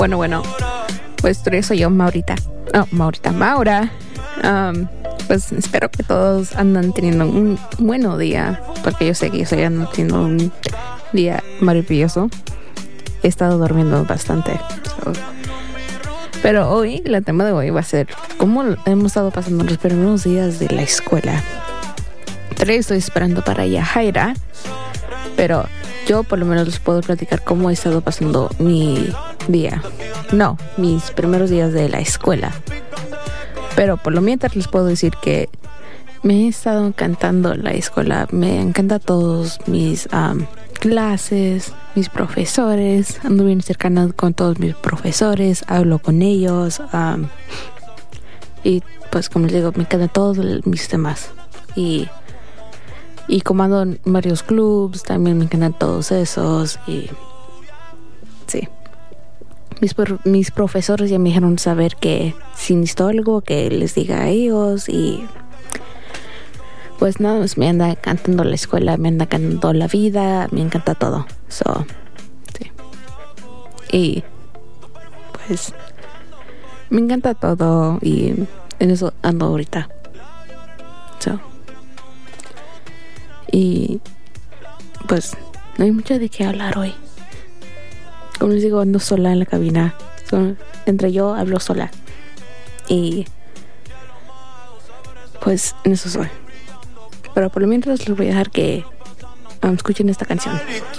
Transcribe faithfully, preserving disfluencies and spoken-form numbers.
Bueno, bueno, pues yo soy yo, Maurita. Oh, Maurita, Maura. Um, pues espero que todos andan teniendo un buen día, porque yo sé que yo estoy andando teniendo un día maravilloso. He estado durmiendo bastante. So. Pero hoy, el tema de hoy va a ser cómo hemos estado pasando los primeros días de la escuela. Todavía estoy esperando para Yajaira, pero yo por lo menos les puedo platicar cómo he estado pasando mi día. No, mis primeros días de la escuela. Pero por lo mientras les puedo decir que me he estado encantando la escuela. Me encanta todos mis um, clases, mis profesores. Ando bien cercana con todos mis profesores. Hablo con ellos. Um, y pues como les digo, me encantan todos mis temas. Y, y como ando en varios clubs, también me encantan todos esos. Y sí. Mis, mis profesores ya me dijeron saber que si necesito algo que les diga a ellos. Y pues nada más me anda encantando la escuela, me anda encantando la vida, me encanta todo. So, sí. Y pues me encanta todo y en eso ando ahorita. So. Y pues no hay mucho de qué hablar hoy. Como les digo, ando sola en la cabina. So, entre yo hablo sola. Y pues en eso soy. Pero por lo mientras les voy a dejar que um, escuchen esta canción.